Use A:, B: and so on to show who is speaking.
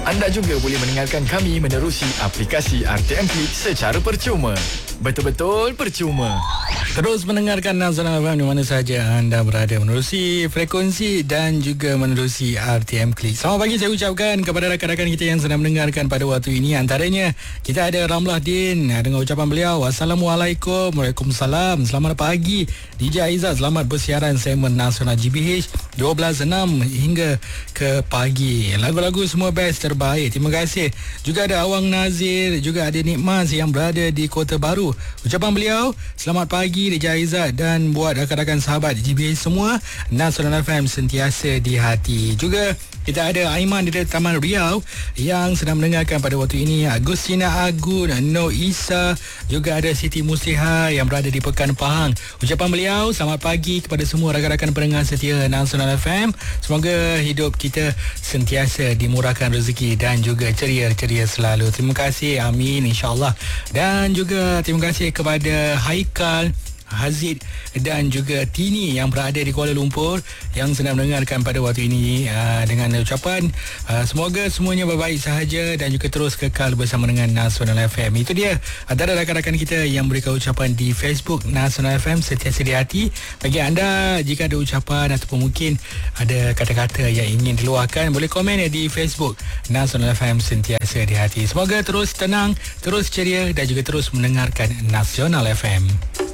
A: Anda juga boleh mendengarkan kami menerusi aplikasi RTM Klik secara percuma. Betul-betul percuma.
B: Terus mendengarkan Nasional FM di mana sahaja anda berada, menerusi frekuensi dan juga menerusi RTM Klik. Selamat pagi saya ucapkan kepada rakan-rakan kita yang sedang mendengarkan pada waktu ini. Antaranya kita ada Ramlah Din dengan ucapan beliau, Assalamualaikum. Waalaikumsalam. Selamat pagi DJ Aizat, selamat bersiaran segmen Nasional GBH 12.6 hingga ke pagi. Lagu-lagu semua best, terbaik. Terima kasih. Juga ada Awang Nazir, juga ada Nikmas yang berada di Kota Baru. Ucapan beliau, selamat pagi DJ Aizat dan buat rakan-rakan sahabat GBH semua, Nasional FM sentiasa di hati. Juga kita ada Aiman di Taman Riau yang sedang mendengarkan pada waktu ini, Agustina Agun, Noh Isa, juga ada Siti Musliha yang berada di Pekan Pahang. Ucapan beliau, selamat pagi kepada semua rakan-rakan pendengar setia Nasional FM. Semoga hidup kita sentiasa dimurahkan rezeki dan juga ceria-ceria selalu. Terima kasih, amin, insyaAllah. Dan juga terima kasih kepada Haikal, Hazid dan juga Tini yang berada di Kuala Lumpur yang sedang mendengarkan pada waktu ini, dengan ucapan semoga semuanya baik-baik sahaja dan juga terus kekal bersama dengan Nasional FM. Itu dia antara rakan-rakan kita yang berikan ucapan di Facebook Nasional FM sentiasa di hati. Bagi anda, jika ada ucapan ataupun mungkin ada kata-kata yang ingin diluahkan, boleh komen di Facebook Nasional FM sentiasa di hati. Semoga terus tenang, terus ceria dan juga terus mendengarkan Nasional FM.